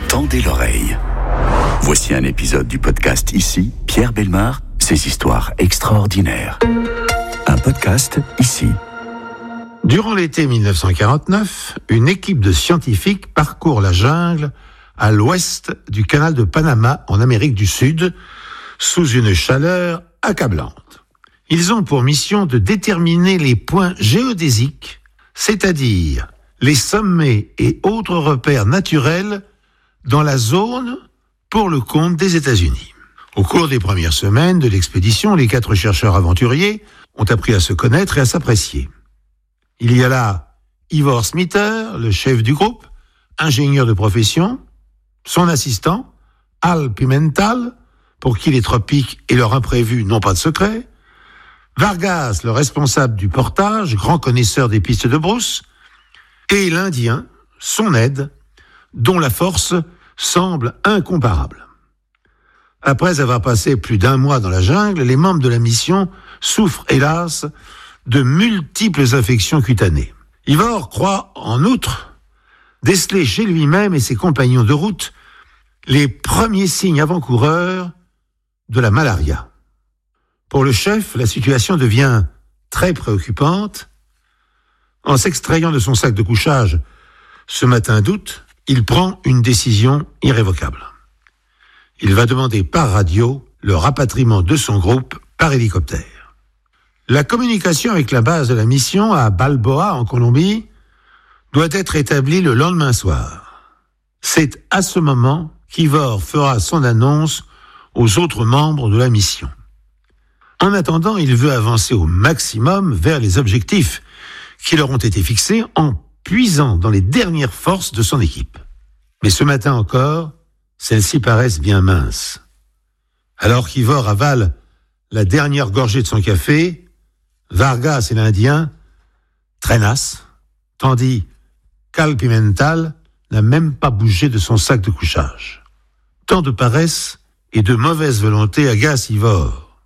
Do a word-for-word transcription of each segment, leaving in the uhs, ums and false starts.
Tendez l'oreille. Voici un épisode du podcast Ici, Pierre Bellemare, ses histoires extraordinaires. Un podcast Ici. Durant l'été dix-neuf cent quarante-neuf, une équipe de scientifiques parcourt la jungle à l'ouest du canal de Panama en Amérique du Sud, sous une chaleur accablante. Ils ont pour mission de déterminer les points géodésiques, c'est-à-dire les sommets et autres repères naturels dans la zone pour le compte des États-Unis. Au cours des premières semaines de l'expédition, les quatre chercheurs aventuriers ont appris à se connaître et à s'apprécier. Il y a là Ivor Smither, le chef du groupe, ingénieur de profession, son assistant, Al Pimental, pour qui les tropiques et leur imprévu n'ont pas de secret, Vargas, le responsable du portage, grand connaisseur des pistes de brousse, et l'Indien, son aide, dont la force semble incomparable. Après avoir passé plus d'un mois dans la jungle, les membres de la mission souffrent, hélas, de multiples infections cutanées. Ivor croit, en outre, déceler chez lui-même et ses compagnons de route les premiers signes avant-coureurs de la malaria. Pour le chef, la situation devient très préoccupante. En s'extrayant de son sac de couchage ce matin d'août, il prend une décision irrévocable. Il va demander par radio le rapatriement de son groupe par hélicoptère. La communication avec la base de la mission à Balboa, en Colombie, doit être établie le lendemain soir. C'est à ce moment qu'Ivor fera son annonce aux autres membres de la mission. En attendant, il veut avancer au maximum vers les objectifs qui leur ont été fixés en puisant dans les dernières forces de son équipe. Mais ce matin encore, celles-ci paraissent bien minces. Alors qu'Ivor avale la dernière gorgée de son café, Vargas et l'Indien traînassent, tandis qu'Al Pimental n'a même pas bougé de son sac de couchage. Tant de paresse et de mauvaise volonté agacent Ivor.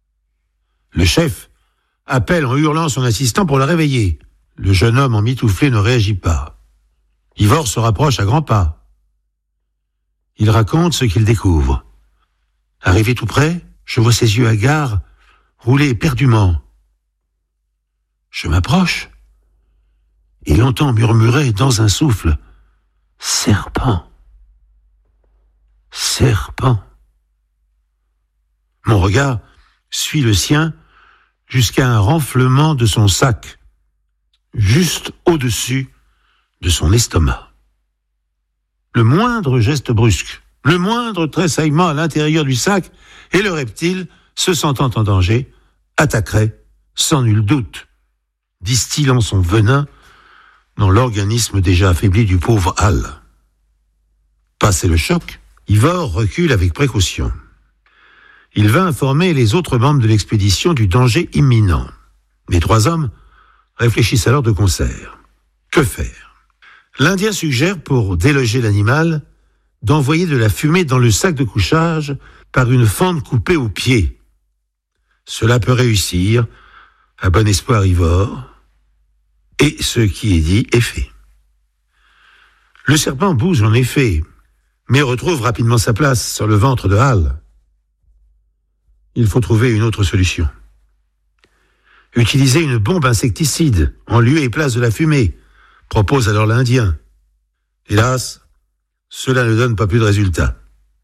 Le chef appelle en hurlant son assistant pour le réveiller. Le jeune homme emmitouflé ne réagit pas. Ivor se rapproche à grands pas. Il raconte ce qu'il découvre. Arrivé tout près, je vois ses yeux hagards rouler éperdument. Je m'approche et l'entends murmurer dans un souffle « Serpent, serpent ». Mon regard suit le sien jusqu'à un renflement de son sac, juste au-dessus de son estomac. Le moindre geste brusque, le moindre tressaillement à l'intérieur du sac, et le reptile, se sentant en danger, attaquerait, sans nul doute, distillant son venin dans l'organisme déjà affaibli du pauvre Al. Passé le choc, Ivor recule avec précaution. Il va informer les autres membres de l'expédition du danger imminent. Les trois hommes réfléchissent alors de concert. Que faire ? L'Indien suggère, pour déloger l'animal, d'envoyer de la fumée dans le sac de couchage par une fente coupée au pied. Cela peut réussir, à bon espoir Ivor, et ce qui est dit est fait. Le serpent bouge en effet, mais retrouve rapidement sa place sur le ventre de Al. Il faut trouver une autre solution. Utiliser une bombe insecticide en lieu et place de la fumée, propose alors l'Indien. Hélas, cela ne donne pas plus de résultats.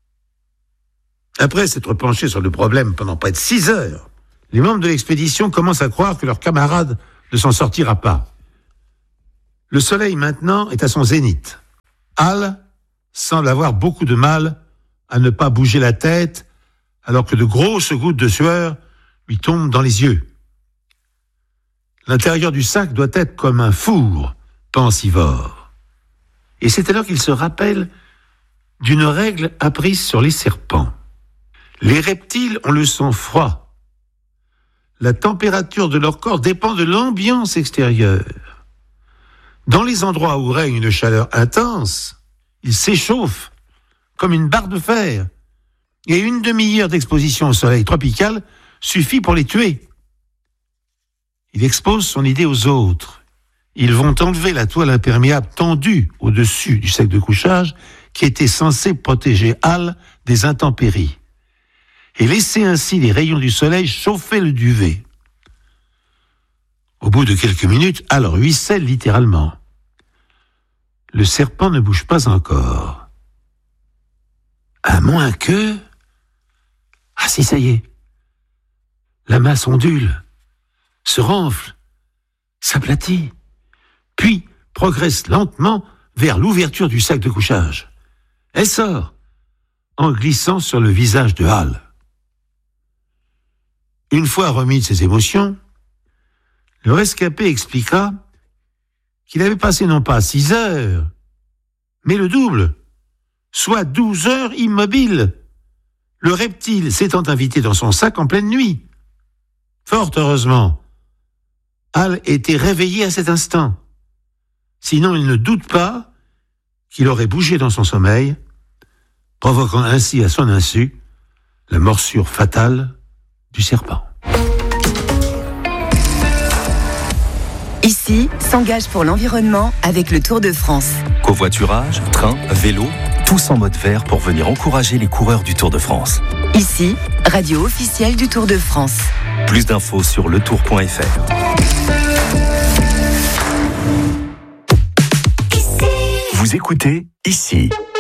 Après s'être penchés sur le problème pendant près de six heures, les membres de l'expédition commencent à croire que leur camarade ne s'en sortira pas. Le soleil maintenant est à son zénith. Al semble avoir beaucoup de mal à ne pas bouger la tête alors que de grosses gouttes de sueur lui tombent dans les yeux. L'intérieur du sac doit être comme un four, pense Ivor. Et c'est alors qu'il se rappelle d'une règle apprise sur les serpents. Les reptiles ont le sang froid. La température de leur corps dépend de l'ambiance extérieure. Dans les endroits où règne une chaleur intense, ils s'échauffent comme une barre de fer. Et une demi-heure d'exposition au soleil tropical suffit pour les tuer. Il expose son idée aux autres. Ils vont enlever la toile imperméable tendue au-dessus du sac de couchage qui était censé protéger Hal des intempéries et laisser ainsi les rayons du soleil chauffer le duvet. Au bout de quelques minutes, Hal ruisselle littéralement. Le serpent ne bouge pas encore. À moins que... Ah si, ça y est. La masse ondule, se renfle, s'aplatit, puis progresse lentement vers l'ouverture du sac de couchage. Elle sort, en glissant sur le visage de Hal. Une fois remis de ses émotions, le rescapé expliqua qu'il avait passé non pas six heures, mais le double, soit douze heures immobile, le reptile s'étant invité dans son sac en pleine nuit. Fort heureusement, Hal était réveillé à cet instant. Sinon, il ne doute pas qu'il aurait bougé dans son sommeil, provoquant ainsi à son insu la morsure fatale du serpent. Ici, s'engage pour l'environnement avec le Tour de France. Covoiturage, train, vélo, tous en mode vert pour venir encourager les coureurs du Tour de France. Ici, radio officielle du Tour de France. Plus d'infos sur le tour point f r. Vous écoutez Ici.